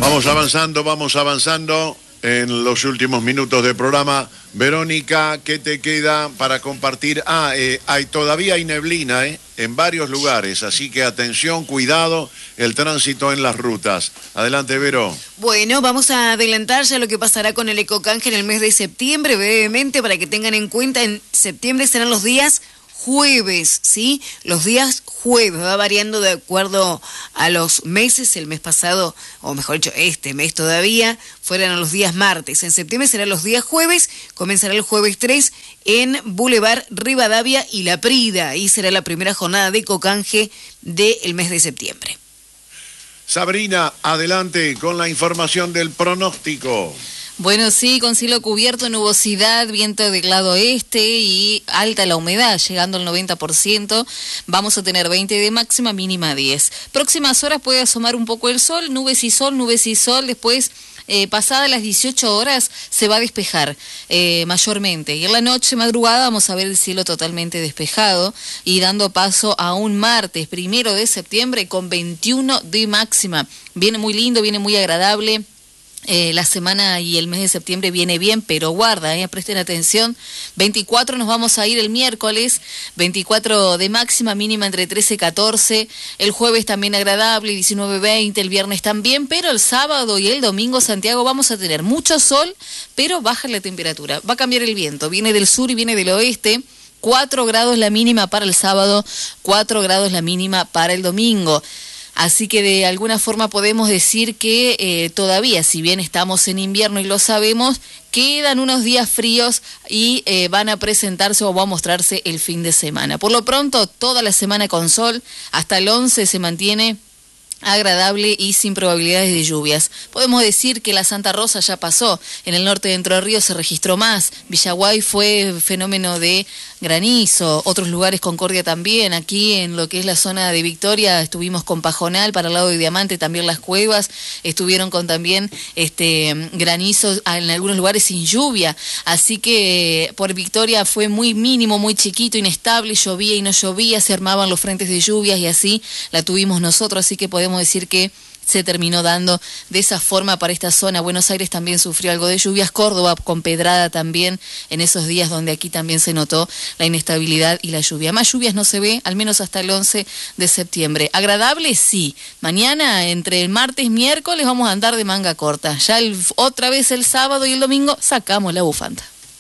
Vamos avanzando en los últimos minutos del programa. Verónica, ¿qué te queda para compartir? Todavía hay neblina en varios lugares, así que atención, cuidado, el tránsito en las rutas. Adelante, Vero. Bueno, vamos a adelantar ya lo que pasará con el Ecocanje en el mes de septiembre, brevemente, para que tengan en cuenta. En septiembre serán los días jueves, ¿sí? Los días jueves, va variando de acuerdo a los meses. El mes pasado, o mejor dicho, este mes todavía, fueron los días martes. En septiembre serán los días jueves, comenzará el jueves 3 en Boulevard Rivadavia y La Prida. Ahí será la primera jornada de Ecocanje del mes de septiembre. Sabrina, adelante con la información del pronóstico. Bueno, sí, con cielo cubierto, nubosidad, viento del lado este y alta la humedad, llegando al 90%. Vamos a tener 20 de máxima, mínima 10. Próximas horas puede asomar un poco el sol, nubes y sol. Después, pasadas las 18 horas, se va a despejar mayormente. Y en la noche, madrugada, vamos a ver el cielo totalmente despejado y dando paso a un martes 1 de septiembre con 21 de máxima. Viene muy lindo, viene muy agradable. La semana y el mes de septiembre viene bien, pero guarda, presten atención. 24 nos vamos a ir el miércoles, 24 de máxima, mínima entre 13 y 14. El jueves también agradable, 19, 20. El viernes también, pero el sábado y el domingo, Santiago, vamos a tener mucho sol, pero baja la temperatura. Va a cambiar el viento, viene del sur y viene del oeste. 4 grados la mínima para el sábado, 4 grados la mínima para el domingo. Así que de alguna forma podemos decir que todavía, si bien estamos en invierno y lo sabemos, quedan unos días fríos y van a presentarse o va a mostrarse el fin de semana. Por lo pronto, toda la semana con sol, hasta el 11 se mantiene agradable y sin probabilidades de lluvias. Podemos decir que la Santa Rosa ya pasó. En el norte de Entre Ríos se registró más. Villaguay fue fenómeno de granizo. Otros lugares, Concordia también. Aquí en lo que es la zona de Victoria estuvimos con Pajonal, para el lado de Diamante también Las Cuevas estuvieron con también granizo en algunos lugares sin lluvia. Así que por Victoria fue muy mínimo, muy chiquito, inestable, llovía y no llovía, se armaban los frentes de lluvias y así la tuvimos nosotros. Así que podemos decir que se terminó dando de esa forma para esta zona. Buenos Aires también sufrió algo de lluvias, Córdoba con pedrada también en esos días donde aquí también se notó la inestabilidad y la lluvia. Más lluvias no se ve, al menos hasta el 11 de septiembre. Agradable, sí. Mañana, entre el martes y miércoles, vamos a andar de manga corta. Ya otra vez el sábado y el domingo sacamos la bufanda.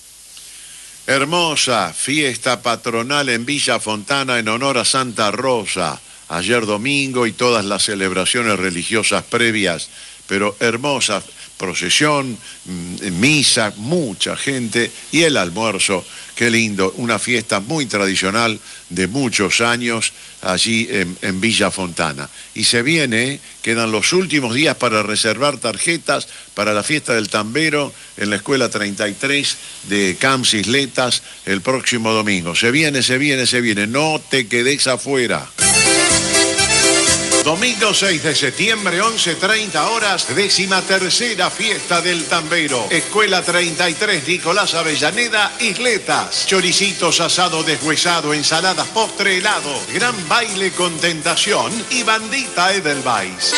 Hermosa fiesta patronal en Villa Fontana en honor a Santa Rosa. Ayer domingo y todas las celebraciones religiosas previas, pero hermosa procesión, misa, mucha gente y el almuerzo, qué lindo, una fiesta muy tradicional de muchos años allí en Villa Fontana. Y se viene, quedan los últimos días para reservar tarjetas para la fiesta del tambero en la Escuela 33 de Camps Isletas el próximo domingo. Se viene, no te quedes afuera. Domingo 6 de septiembre, 11:30 horas, 13ª fiesta del tambero. Escuela 33, Nicolás Avellaneda, Isletas. Choricitos, asado deshuesado, ensaladas, postre, helado. Gran baile con tentación y bandita Edelweiss.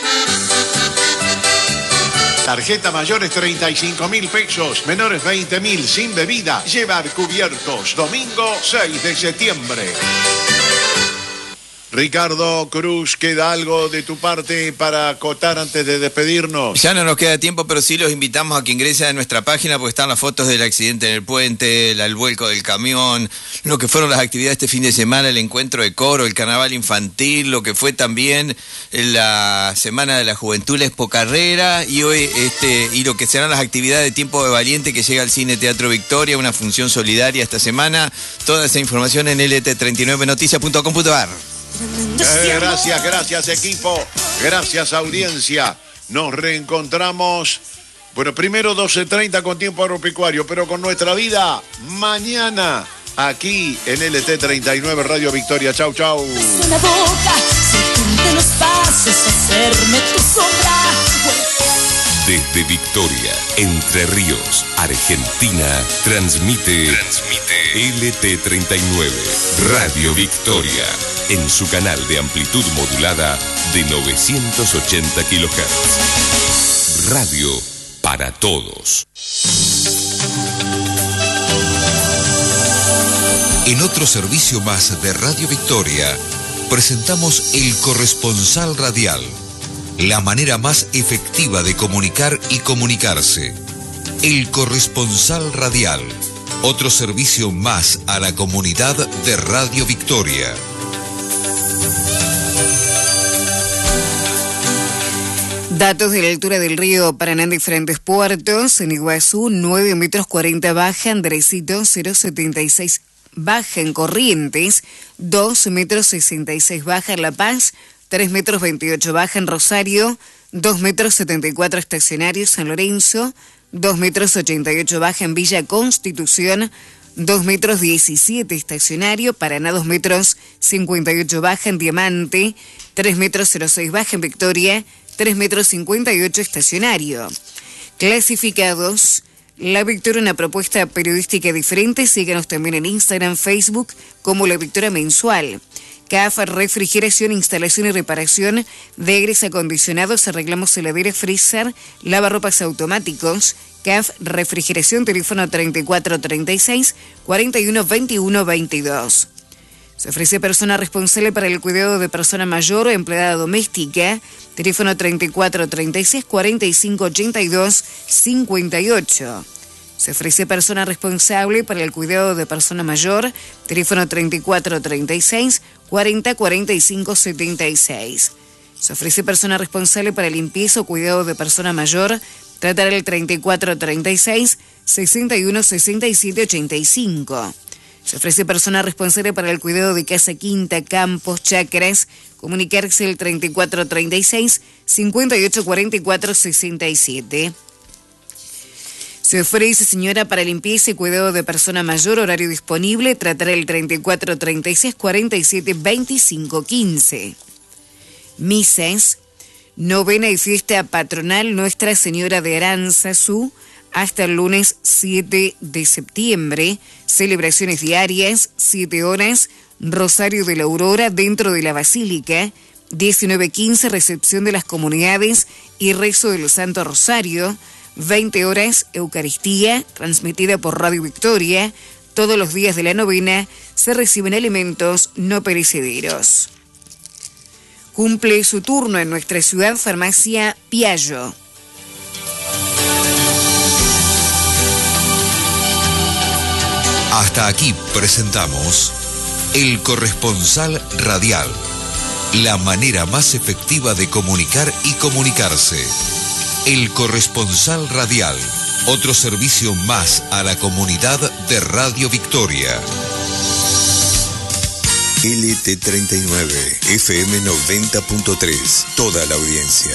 Tarjeta mayores 35.000 pesos, menores 20.000, sin bebida. Llevar cubiertos. Domingo 6 de septiembre. Ricardo Cruz, ¿queda algo de tu parte para acotar antes de despedirnos? Ya no nos queda tiempo, pero sí los invitamos a que ingresen a nuestra página porque están las fotos del accidente en el puente, el vuelco del camión, lo que fueron las actividades este fin de semana, el encuentro de coro, el carnaval infantil, lo que fue también la Semana de la Juventud, la Expo Carrera y hoy y lo que serán las actividades de Tiempo de Valiente que llega al Cine Teatro Victoria, una función solidaria esta semana. Toda esa información en lt39noticias.com.ar. Gracias equipo, gracias audiencia. Nos reencontramos, bueno, primero 12:30 con Tiempo Agropecuario, pero con nuestra vida mañana aquí en LT39 Radio Victoria. Chau. Desde Victoria, Entre Ríos, Argentina, transmite LT39 Radio Victoria en su canal de amplitud modulada de 980 kHz. Radio para todos. En otro servicio más de Radio Victoria, presentamos El Corresponsal Radial, la manera más efectiva de comunicar y comunicarse. El Corresponsal Radial, otro servicio más a la comunidad de Radio Victoria. Datos de la altura del río Paraná en diferentes puertos. En Iguazú, 9 metros 40 baja, Andresito, 0,76 baja en Corrientes, 2 metros 66 baja en La Paz, 3 metros 28 baja en Rosario, 2 metros 74 estacionario San Lorenzo, 2 metros 88 baja en Villa Constitución, 2 metros 17 estacionario, Paraná 2 metros 58 baja en Diamante, 3 metros 06 baja en Victoria, 3 metros 58 estacionario. Clasificados, La Victoria, una propuesta periodística diferente. Síganos también en Instagram, Facebook como La Victoria Mensual. CAF, refrigeración, instalación y reparación de aires acondicionados, arreglamos heladeras, freezer, lavarropas automáticos. CAF, refrigeración, teléfono 3436 41 21 22. Se ofrece persona responsable para el cuidado de persona mayor o empleada doméstica. Teléfono 3436 45 82 58. Se ofrece persona responsable para el cuidado de persona mayor. Teléfono 3436 40 45 76. Se ofrece persona responsable para limpieza o cuidado de persona mayor. Tratar el 3436 61 67 85. Se ofrece persona responsable para el cuidado de casa, quinta, campos, chacras. Comunicarse el 3436 58 44 67. Se ofrece, señora, para limpieza y cuidado de persona mayor, horario disponible. Tratar el 3436 47 25 15. Misas, novena y fiesta patronal Nuestra Señora de Aránzazu, hasta el lunes 7 de septiembre. Celebraciones diarias, 7 horas, Rosario de la Aurora dentro de la Basílica, 19:15, recepción de las comunidades y rezo del Santo Rosario, 20 horas, Eucaristía, transmitida por Radio Victoria. Todos los días de la novena se reciben alimentos no perecederos. Cumple su turno en nuestra ciudad Farmacia Piaggio. Hasta aquí presentamos El Corresponsal Radial, la manera más efectiva de comunicar y comunicarse. El Corresponsal Radial, otro servicio más a la comunidad de Radio Victoria. LT39, FM 90.3, toda la audiencia.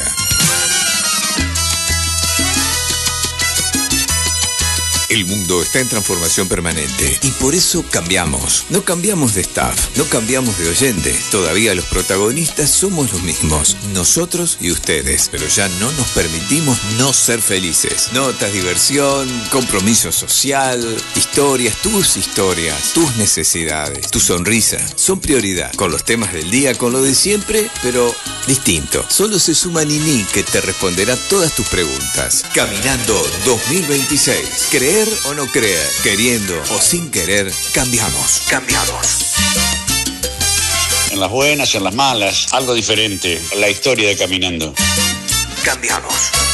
El mundo está en transformación permanente y por eso cambiamos. No cambiamos de staff, no cambiamos de oyente. Todavía los protagonistas somos los mismos, nosotros y ustedes, pero ya no nos permitimos no ser felices. Notas, diversión, compromiso social, historias, tus necesidades, tu sonrisa, son prioridad. Con los temas del día, con lo de siempre, pero distinto. Solo se suma Nini, que te responderá todas tus preguntas. Caminando 2026. Creer o no creer, queriendo o sin querer, cambiamos. En las buenas, en las malas, algo diferente. La historia de Caminando. Cambiamos.